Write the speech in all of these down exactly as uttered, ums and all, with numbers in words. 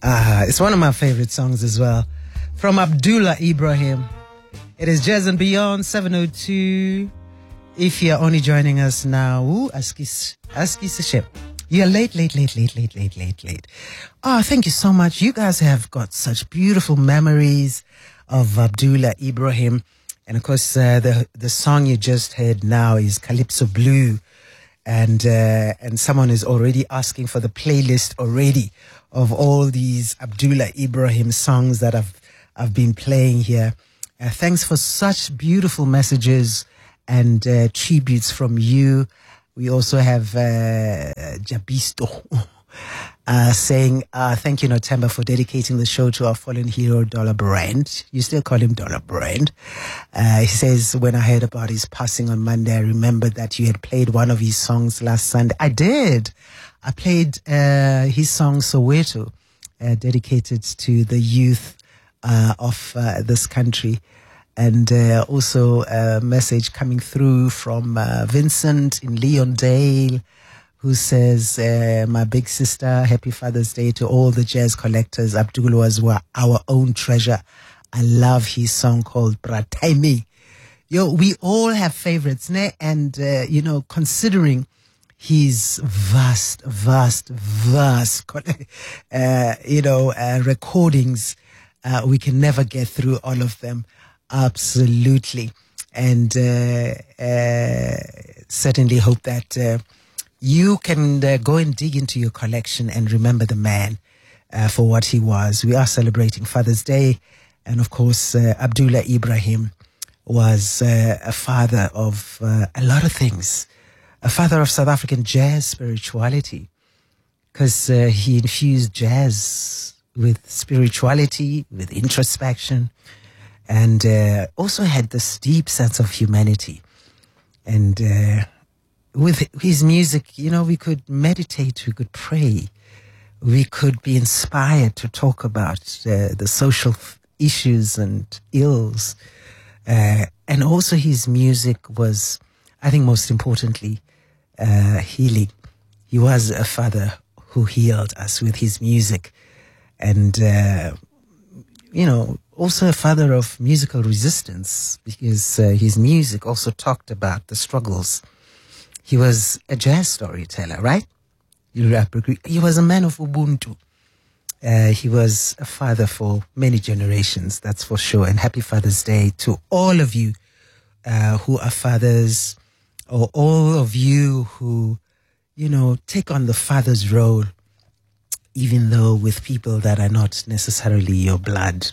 Uh, it's one of my favorite songs as well. From Abdullah Ibrahim. It is Jazz and Beyond, seven oh two. If you're only joining us now, ooh, Askis, Askis Shep. You're late, late, late, late, late, late, late, late. Oh, thank you so much. You guys have got such beautiful memories of Abdullah Ibrahim. And of course, uh, the the song you just heard now is Calypso Blue. And uh, and someone is already asking for the playlist already of all these Abdullah Ibrahim songs that I've I've been playing here. Uh, thanks for such beautiful messages and uh, tributes from you. We also have uh, Jabisto uh, saying, uh, thank you, Notemba, for dedicating the show to our fallen hero, Dollar Brand. You still call him Dollar Brand. Uh, he says, when I heard about his passing on Monday, I remembered that you had played one of his songs last Sunday. I did. I played uh, his song, Soweto, uh, dedicated to the youth uh, of uh, this country. And uh, also a message coming through from uh, Vincent in Leondale, who says, uh, my big sister, happy Father's Day to all the jazz collectors. Abdul was our own treasure. I love his song called Brataimi. Yo, we all have favorites, ne? And, uh, you know, considering his vast, vast, vast, uh, you know, uh, recordings, uh, we can never get through all of them. Absolutely. And uh, uh, certainly hope that uh, you can uh, go and dig into your collection and remember the man uh, for what he was. We are celebrating Father's Day. And of course, uh, Abdullah Ibrahim was uh, a father of uh, a lot of things. A father of South African jazz spirituality. Because uh, he infused jazz with spirituality, with introspection, and uh, also had this deep sense of humanity. And uh, with his music, you know, we could meditate, we could pray, we could be inspired to talk about uh, the social issues and ills. Uh, and also his music was, I think most importantly, uh, healing. He was a father who healed us with his music. And, uh, you know, also a father of musical resistance, because uh, his music also talked about the struggles. He was a jazz storyteller, right? You agree? He was a man of Ubuntu. Uh, he was a father for many generations, that's for sure. And happy Father's Day to all of you uh, who are fathers, or all of you who, you know, take on the father's role, even though with people that are not necessarily your blood.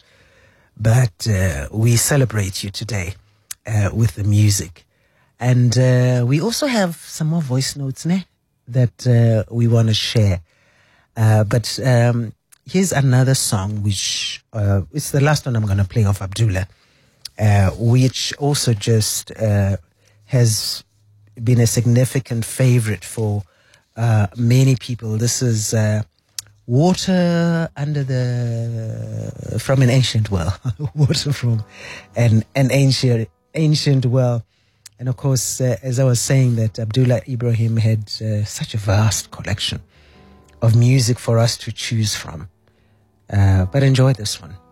But uh, we celebrate you today uh, with the music. And uh, we also have some more voice notes ne, that uh, we want to share. Uh, but um, here's another song, which uh, it's the last one I'm going to play of Abdullah, uh, which also just uh, has been a significant favorite for uh, many people. This is... Uh, Water under the, from an ancient well. Water from an, an ancient, ancient well. And of course, uh, as I was saying, that Abdullah Ibrahim had uh, such a vast collection of music for us to choose from. Uh, but enjoy this one.